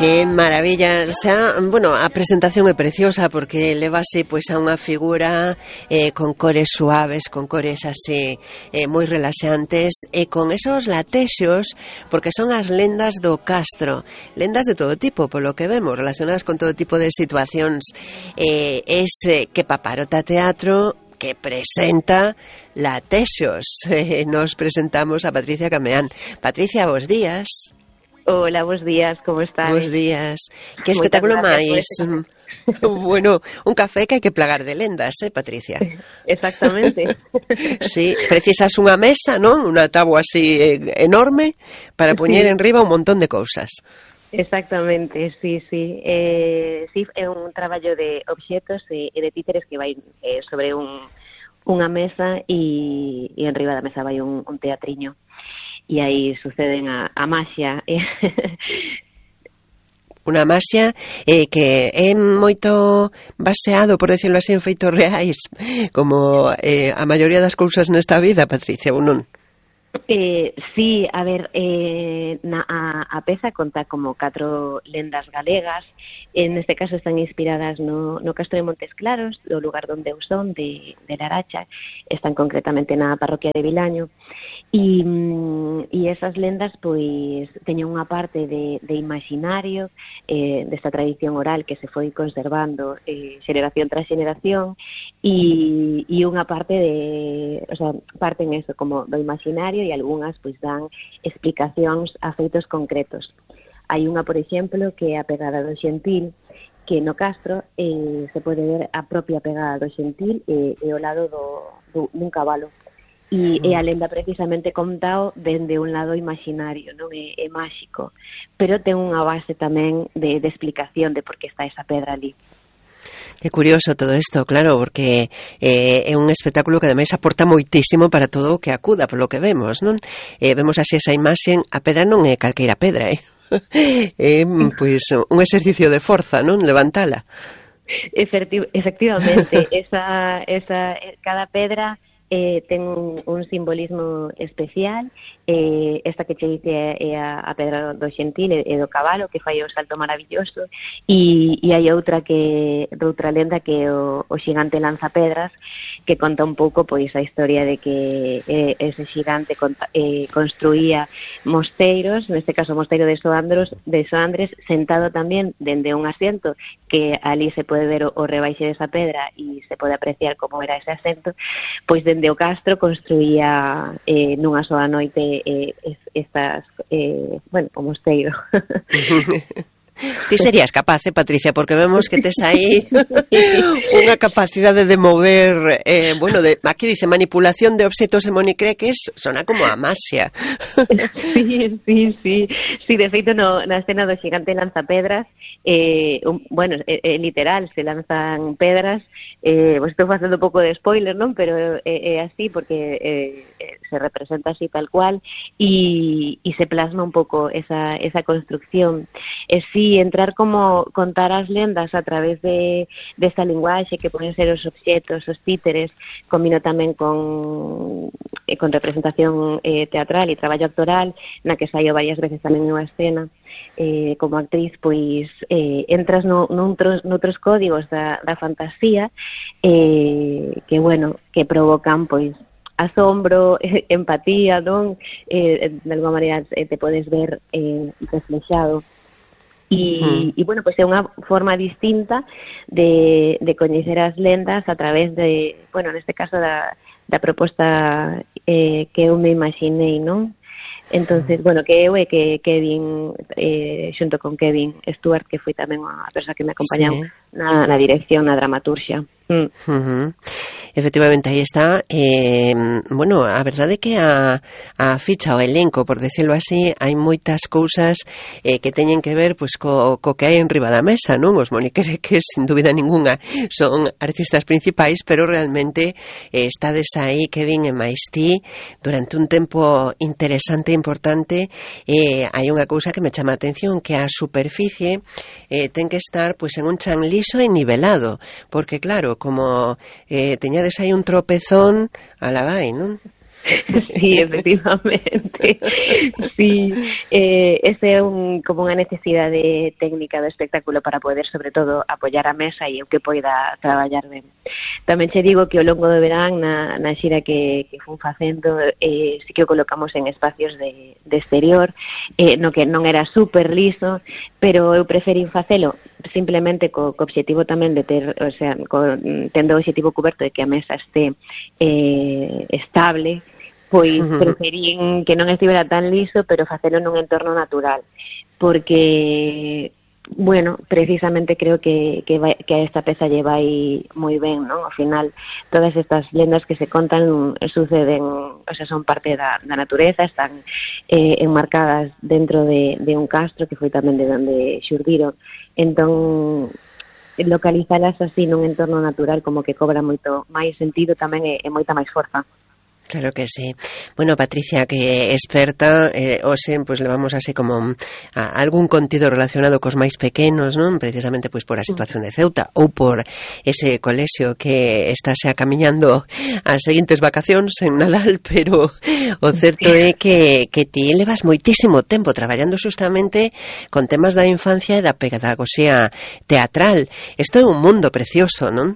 Que maravilla, xa, bueno, a presentación é preciosa porque levase pois a unha figura con cores suaves, con cores así moi relaxantes e con esos latexos, porque son as lendas do Castro, lendas de todo tipo, polo que vemos, relacionadas con todo tipo de situacións. Que Paparota Teatro que presenta Latexos. Nos presentamos a Patricia Cameán. Patricia, bos días. Hola, bons días, como estás? Bos días. Que espectáculo máis... Bueno, un café que hai que plagar de lendas, Patricia? Exactamente. Sí, precisas unha mesa, non? Unha táboa así enorme para poñer enriba un montón de cousas. Exactamente, sí. Sí, é un traballo de obxetos e de títeres que vai sobre unha mesa e enriba da mesa vai un teatriño. E aí suceden a maxia. Unha maxia que é moito baseado, por decirlo así, en feitos reais, como a maioría das cousas nesta vida, Patricia, ou non? Sí, a ver, a peza conta como 4 lendas galegas. Neste caso están inspiradas no Castro de Montes Claros, do lugar onde eu son, de Laracha. Están concretamente na parroquia de Vilaño. E esas lendas, pois, teñen unha parte de imaginario desta tradición oral que se foi conservando xeración tras xeración e unha parte o sea, parten eso como do imaginario e algunhas pois dan explicacións a feitos concretos. Hai unha, por exemplo, que é a pegada do xentil, que no Castro se pode ver a propia pegada do xentil e ao lado dun cabalo. E a lenda precisamente contao dende un lado imaginario, non é máxico, pero ten unha base tamén de explicación de por que está esa pedra ali. Que curioso todo isto, claro, porque é un espectáculo que ademais aporta moitísimo para todo o que acuda, polo que vemos, non? Vemos así esa imaxe, a pedra non é calqueira pedra, pois un exercicio de forza, non? Levantala. Efectivamente, cada pedra ten un simbolismo especial. Esta que che dice é a pedra do xentil e do cabalo, que fai o salto maravilloso, e hai outra lenda que é o xigante lanzapedras, que conta un pouco pois a historia de que ese xigante construía mosteiros, neste caso o mosteiro de Soandres, sentado tamén dende un asiento, que ali se pode ver o rebaixe desa pedra e se pode apreciar como era ese asento. Pois dende o Castro construía nunha soa noite estas, o mosteiro. Ti serías capaz, Patricia, porque vemos que tes aí unha capacidade de mover, aquí dice manipulación de obxetos e monicreques, sona como a maxia. Sí, de feito na escena do xigante lanzapedras, literal, se lanzan pedras, estou facendo un pouco de spoiler, non? Pero é así porque se representa así tal cual e se plasma un pouco esa construcción. Sí, entrar como contar as lendas a través desta linguaxe que poden ser os obxetos, os títeres, combino tamén con representación teatral e traballo actoral, na que saio varias veces tamén nunha escena como actriz, pois entras noutros códigos da fantasía que provocan pois asombro, empatía, non? De alguma maneira te podes ver reflexado. Pois é unha forma distinta de coñecer as lendas a través de, neste caso da proposta que eu me imaginei, non? Entonces, que eu e que Kevin, xunto con Kevin Stewart, que foi tamén a persoa que me acompañou na dirección, na dramaturxia. Efectivamente, aí está. A verdade é que a ficha, o elenco, por decirlo así, hai moitas cousas que teñen que ver pois co que hai en riba da mesa, non? Os moniquereques, sin dúbida ninguna, son artistas principais, pero realmente estades aí, Kevin e máis ti, durante un tempo interesante e importante. Hai unha cousa que me chama a atención, que a superficie ten que estar pois en un chan liso e nivelado, porque claro, como teñades aí un tropezón, alá vai, non? Sí, efectivamente. Sí, ese é como unha necesidade técnica do espectáculo para poder, sobre todo, apoiar a mesa e o que poida traballar ben. Tamén che digo que ao longo do verán, na xira que fun facendo, sí que o colocamos en espacios de exterior, no que non era super liso, pero eu preferín facelo simplemente co obxectivo tamén de ter, o sea, tendo o obxectivo coberto de que a mesa este estable, pois preferín que non estivera tan liso, pero facelo nun entorno natural, porque, bueno, precisamente creo que a esta peza lle vai moi ben, non? Ao final, todas estas lendas que se contan suceden, o sea, son parte da natureza, están enmarcadas dentro de un castro, que foi tamén de onde xurdiron. Entón, localizalas así nun entorno natural como que cobra moito máis sentido tamén e moita máis forza. Claro que sí. Bueno, Patricia, que experta, hoxe, pues levamos así como algún contido relacionado cos máis pequenos, non? Precisamente pois por a situación de Ceuta ou por ese colexio que está xa camiñando as seguintes vacacións en Nadal, pero o certo é que ti levas moitísimo tempo traballando justamente con temas da infancia e da pedagogía teatral. Isto é un mundo precioso, non?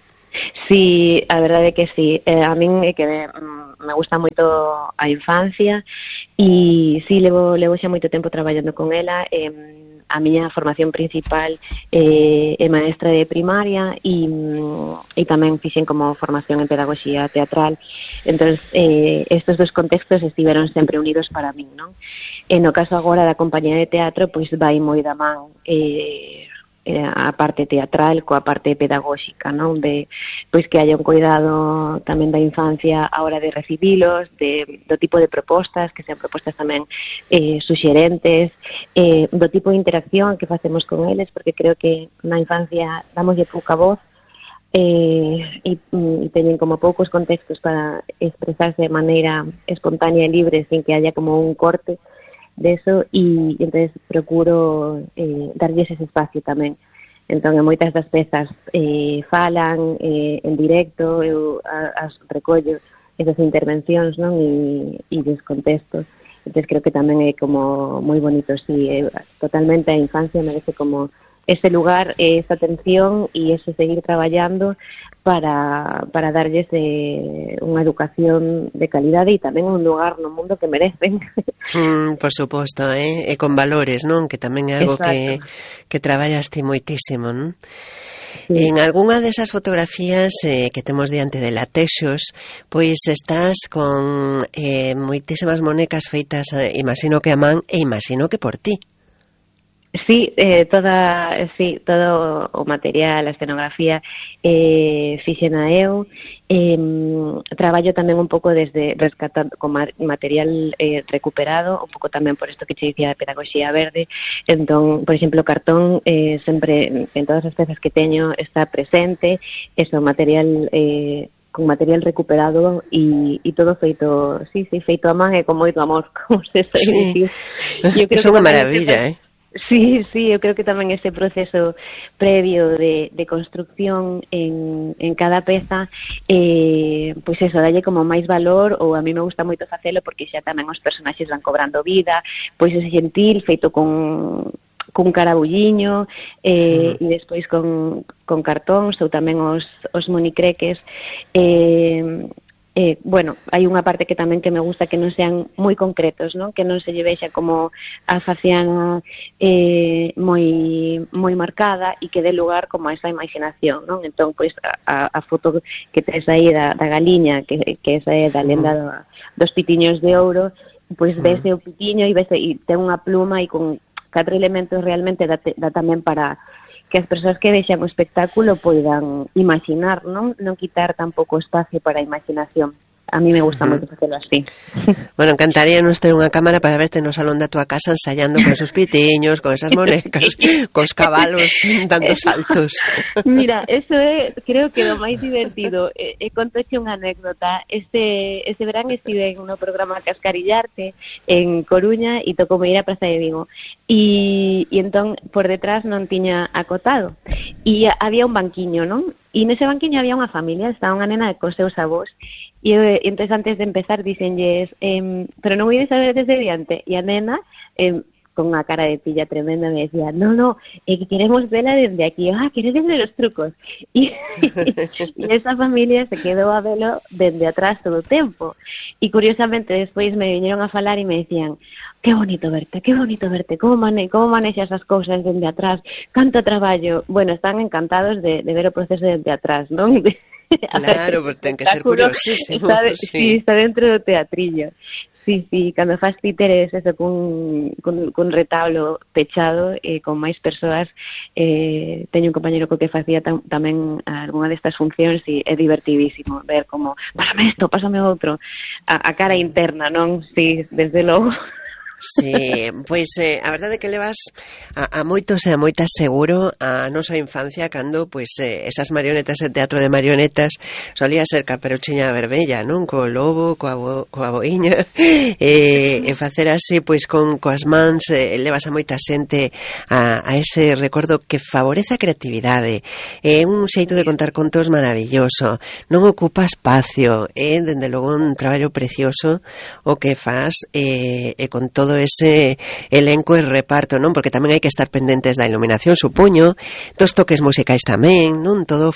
Sí, a verdade é que sí. A min é que me gusta moito a infancia e sí, levo xa moito tempo traballando con ela. A miña formación principal é maestra de primaria e tamén fixen como formación en pedagogía teatral. Entón, estes dos contextos estiveron sempre unidos para min, non? E no caso agora da compañía de teatro, pois vai moi da man a parte teatral coa parte pedagóxica, non? De pois que haya un cuidado tamén da infancia a hora de recibilos, do tipo de propostas, que sean propostas tamén suxerentes, do tipo de interacción que facemos con eles, porque creo que na infancia damoslle pouca voz e teñen como poucos contextos para expresarse de maneira espontánea e libre sin que haya como un corte de eso, e entonces procuro darlles ese espacio tamén. Entón, en moitas das pezas falan en directo, eu as recollo esas intervencións, non? E des contextos. Entón, creo que tamén é como moi bonito, sí, totalmente a infancia merece como ese lugar, esa atención e ese seguir traballando para darlles unha educación de calidade e tamén un lugar no mundo que merecen. Por suposto, e con valores, non? Que tamén é algo que traballas ti moitísimo, non? Sí. En algunha desas fotografías que temos diante de Latexos, pois estás con moitísimas monecas feitas, imagino que a man e imagino que por ti. Sí, todo o material, a escenografía fixena eu. Traballo tamén un pouco desde rescatando con material recuperado, un pouco tamén por isto que che dicía de pedagogía verde. Entón, por exemplo, cartón sempre en todas as pezas que teño está presente, eso, material con material recuperado e todo feito, feito a man e con moito amor, como se sabe dicir. É unha maravilla, Sí, eu creo que tamén ese proceso previo de construcción en cada peza, pois eso, dalle como máis valor, ou a mí me gusta moito facelo porque xa tamén os personaxes van cobrando vida, pois ese gentil feito con carabulliño e despois con cartóns ou tamén os monicreques. Bueno, hai unha parte que tamén que me gusta que non sean moi concretos, non? Que non se lle vexa como a faciana moi marcada e que dé lugar como a esa imaginación, non? Entón, pois, a foto que tes aí da galiña, que esa é da lenda dos pitiños de ouro, pois vese o pitiño e ten unha pluma e con 4 elementos realmente dá tamén para que as persoas que vexan o espectáculo poidan imaginar, non quitar tampouco espacio para a imaginación. A mí me gusta moito facelo así. Bueno, encantaríanos ter unha cámara para verte no salón da tua casa ensaiando con esos pitiños, con esas monecas, cos cabalos dando saltos. Mira, eso é, creo que do máis divertido. Contoche unha anécdota. Este verán estive no programa Cascarillarte en Coruña e tocou ir a Praza de Vigo. E entón, por detrás non tiña acotado. E había un banquiño, non? E nese banquiño había unha familia, estaba unha nena cos seus avós, e entón antes de empezar dixenlles, pero non ides a ver desde diante, e a nena, con unha cara de pilla tremenda, me decía, no, que queremos verla desde aquí. ¿Queredes ver os trucos? E esa familia se quedou a velo desde atrás todo o tempo. E curiosamente despois me viñeron a falar e me decían, qué bonito verte, como manexas as cousas desde atrás, canto traballo. Bueno, están encantados de ver o proceso desde atrás, non? Claro, porque ten que ser curiosísimo. Está dentro do teatrillo. Sí, cando faz títeres eso, cun retablo pechado con máis persoas, teño un compañero co que facía tamén algunha destas funcións e é divertidísimo ver como, pásame isto, pásame outro, a cara interna, non? Sí, desde logo. Sí, pois a verdade é que levas a moitos e a moitas seguro a nosa infancia cando pois esas marionetas de teatro de marionetas solía ser Caperuchiña Verbella, non? Co lobo, coa boiña e facer así pois coas mans levas a moita xente a ese recordo que favorece a creatividade. É un xeito de contar contos maravilloso, non ocupa espacio, é dende logo un traballo precioso o que faz e con todo ese elenco e reparto, non? Porque tamén hai que estar pendentes da iluminación, supoño, dos toques musicais tamén, non? Todo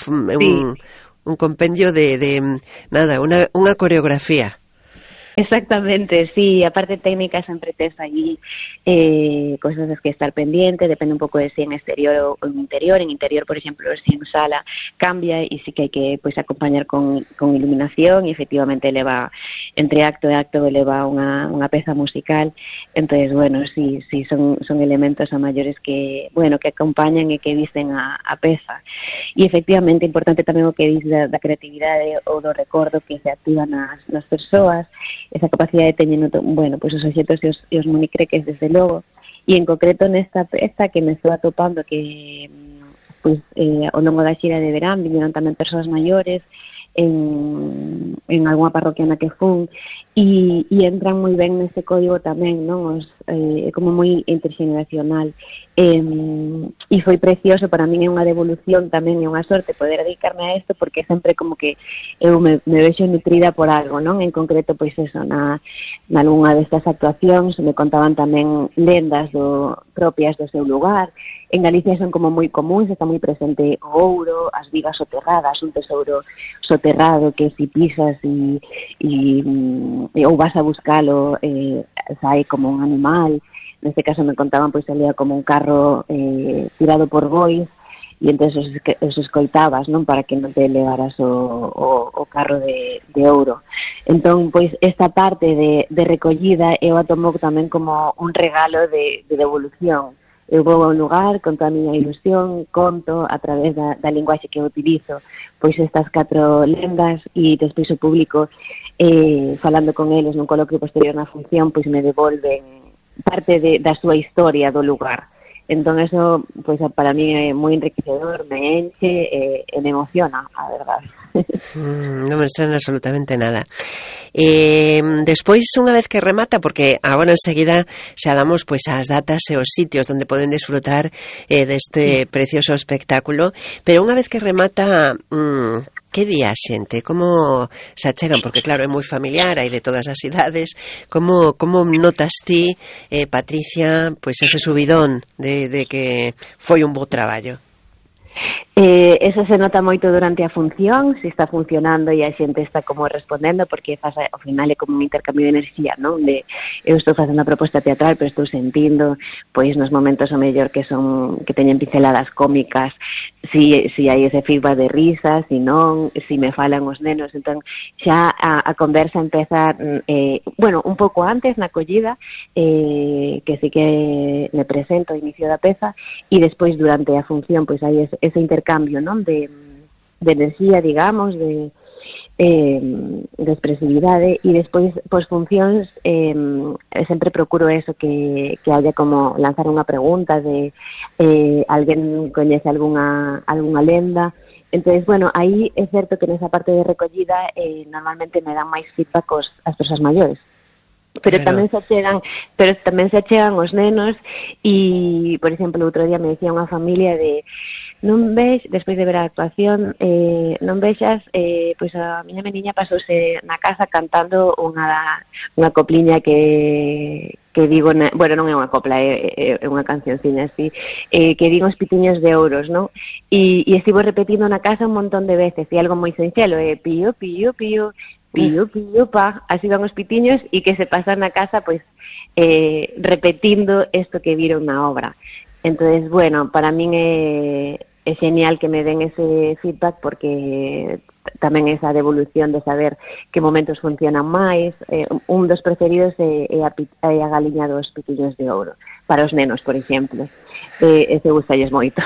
un compendio de nada, unha coreografía. Exactamente, sí, a parte técnica sempre tes aí cosas das que estar pendiente, depende un pouco de si en exterior ou en interior. En interior, por exemplo, si en sala cambia e sí que hai que pois acompañar con iluminación e efectivamente leva entre acto e acto leva unha peza musical. Entonces, bueno, sí, son elementos a maiores que, bueno, que acompañan e que dicen a peza. E efectivamente importante tamén o que dice da creatividade ou do recordo que se activa nas persoas. Esa capacidade teñen, bueno, pois os obxetos e os monicreques desde logo, e en concreto nesta peza que me estou atopando que pois ao longo da xira de verán viñeron tamén persoas maiores en algunha parroquia na que fun e entran moi ben nese código tamén, non? É como moi interxeneracional e foi precioso, para min é unha devolución tamén, é unha sorte poder dedicarme a isto porque sempre como que eu me vexo nutrida por algo, non? En concreto, pois eso, nalgunha destas actuacións me contaban tamén lendas propias do seu lugar. En Galicia son como moi comuns, está moi presente o ouro, as vigas soterradas, un tesouro soterrado que si pisas ou vas a buscalo sae como un animal. Neste caso me contaban pois salía como un carro tirado por bois e entón os escoitabas, non, para que non te levaras o carro de ouro. Entón, pois esta parte de recollida eu a tomo tamén como un regalo de devolución. Eu vou a un lugar, conto a miña ilusión, conto a través da linguaxe que eu utilizo pois estas 4 lendas e despois o público falando con eles nun coloquio posterior na función pois me devolven parte da súa historia do lugar. Entón eso pois para mí é moi enriquecedor, me enche e me emociona, a verdade. Non me extraña absolutamente nada. Despois, unha vez que remata, porque agora enseguida xa damos pois as datas e os sitios onde poden disfrutar deste precioso espectáculo, pero unha vez que remata, que di a xente? Como se achegan? Porque claro, é moi familiar, hai de todas as idades. Como notas ti, Patricia, pois ese subidón de que foi un bo traballo? Eso se nota moito durante a función, se está funcionando e a xente está como respondendo, porque ao final é como un intercambio de enerxía, non? Eu estou facendo a proposta teatral, pero estou sentindo, pois nos momentos o mellor que teñen pinceladas cómicas, si hai ese feedback de risa, si non, si me falan os nenos. Entón xa a conversa empeza bueno, un pouco antes na acollida, que sí que me presento ao inicio da peza, e despois durante a función pois hai ese intercambio, non? De enerxía, digamos, de expresividade, e despois pois funcións sempre procuro eso, que haya como lanzar unha pregunta de alguén coñece algunha lenda. Entonces, bueno, aí é certo que nesa parte de recollida normalmente me dan máis feedback as persoas maiores. Pero tamén se achegan os nenos e, por exemplo, outro día me decía unha familia de non despois de ver a actuación, non vexas, pois a miña meniña pasouse na casa cantando unha copliña que digo, bueno, non é unha copla, é unha cancionciña así, que digo os pitiños de ouros, non? E estivo repetindo na casa un montón de veces, e algo moi sinxelo, pío, pío, pío, pío, pío, pa, así van os pitiños, e que se pasan na casa, pois, repetindo isto que viron na obra. Entonces, bueno, para min é genial que me den ese feedback porque tamén esa devolución de saber que momentos funcionan máis. Un dos preferidos é a galiña dos pitiños de ouro, para os nenos, por exemplo. Ese gustalles moito.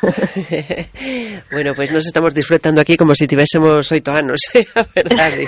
Bueno, pues nos estamos disfrutando aquí como si tivésemos 8 anos, a verdade.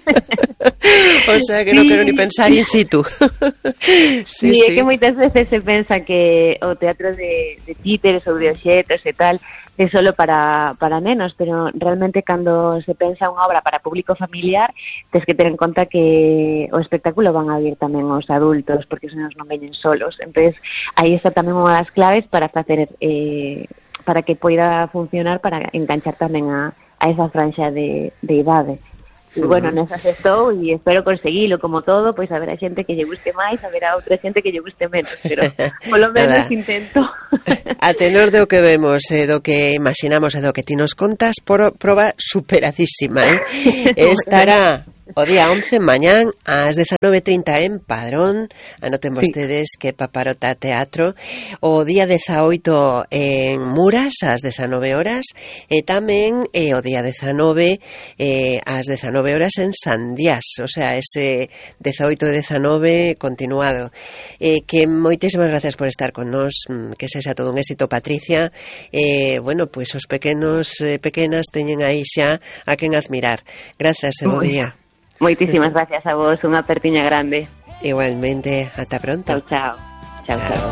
O sea que non quero ni pensar in situ. Sí, é que moitas veces se pensa que o teatro de títeres ou de obxetos e tal é solo para nenos, pero realmente cando se pensa unha obra para público familiar tens que ter en conta que o espectáculo van a vir tamén os adultos, porque os nenos non veñen solos. Entonces aí está tamén unha das claves para facer para que poida funcionar, para enganchar tamén a esa franxa de idade. E bueno, nesas estou e espero conseguilo, como todo, pois haberá xente que lle guste máis, haberá outra xente que lle guste menos, pero polo menos intento. A tenor do que vemos, do que imaginamos e do que ti nos contas, proba superadísima, estará o día 11 mañán ás 19:30 en Padrón. Anoten vostedes que Paparota Teatro. O día 18 en Muras ás 19 horas e tamén o día 19 ás 19 horas en Sandías, o sea, ese 18 e 19 continuado. Que moitísimas gracias por estar con nós, que sexa todo un éxito, Patricia. Bueno, pois os pequenos pequenas teñen aí xa a quen admirar. Gracias e bo día. Moitísimas gracias a vos, unha apertiña grande. Igualmente, ata pronto. Chao, chao. Chao, chao.